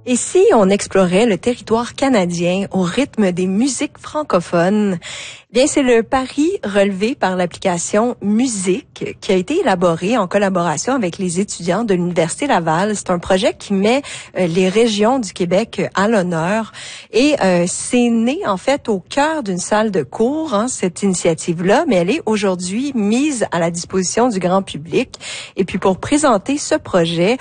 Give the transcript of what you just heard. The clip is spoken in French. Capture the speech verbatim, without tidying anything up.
Et si on explorait le territoire canadien au rythme des musiques francophones? Bien, c'est le pari relevé par l'application Musique qui a été élaboré en collaboration avec les étudiants de l'Université Laval. C'est un projet qui met euh, les régions du Québec euh, à l'honneur et euh, c'est né en fait au cœur d'une salle de cours, hein, cette initiative-là, mais elle est aujourd'hui mise à la disposition du grand public. Et puis pour présenter ce projet,